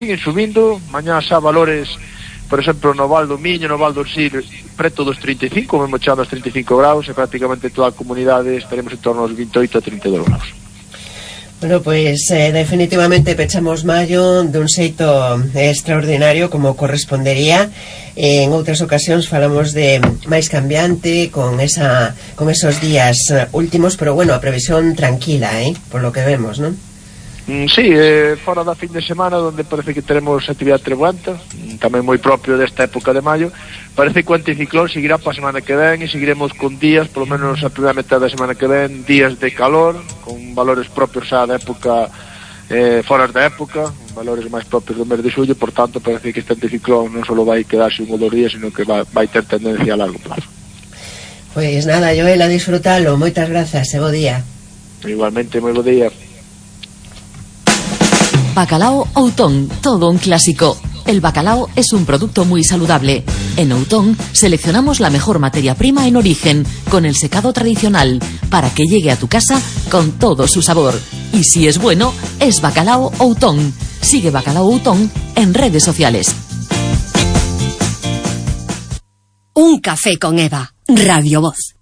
siguen subindo, mañá xa valores, por exemplo, no Val do Miño, no Val do Sil, preto dos 35, mesmo chegando aos 35 graus, e prácticamente toda a comunidade estaremos en torno aos 28 a 32 graus. Bueno, pois definitivamente pechamos maio dun xeito extraordinario como correspondería. En outras ocasións falamos de máis cambiante con esos días últimos, pero bueno, a previsión tranquila, por lo que vemos, non? Sí, fora da fin de semana, onde parece que teremos actividade trebuenta, tamén moi propio desta época de maio. Parece que o anticiclón seguirá para a semana que ven, e seguiremos con días, polo menos a primeira metade da semana que ven, días de calor, con valores propios xa da época, fora da época, valores máis propios do mes de xullo. Por tanto, parece que este anticiclón non só vai quedarse un ou 2 días, sino que vai ter tendencia a largo plazo. Pois nada, Joel, a disfrutalo. Moitas grazas e bo día. Igualmente, moi bo día. Bacalao Outón, todo un clásico. El bacalao es un producto muy saludable. En Outón seleccionamos la mejor materia prima en origen, con el secado tradicional, para que llegue a tu casa con todo su sabor. Y si es bueno, es Bacalao Outón. Sigue Bacalao Outón en redes sociales. Un café con Eva, Radio Voz.